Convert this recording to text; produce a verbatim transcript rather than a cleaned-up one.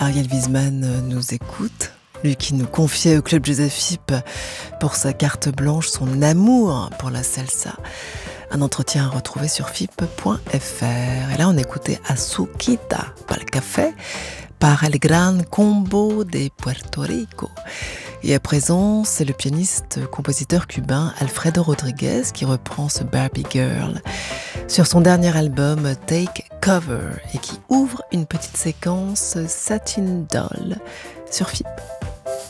Ariel Wiesman nous écoute, lui qui nous confiait au Club Joseph Fipp pour sa carte blanche son amour pour la salsa. Un entretien à retrouver sur fipp point f r. Et là, on écoutait Azuquita Pa'l Café par El Gran Combo de Puerto Rico. Et à présent, c'est le pianiste-compositeur cubain Alfredo Rodriguez qui reprend ce Barbie Girl sur son dernier album Take Cover et qui ouvre une petite séquence Satin Doll sur Fipp.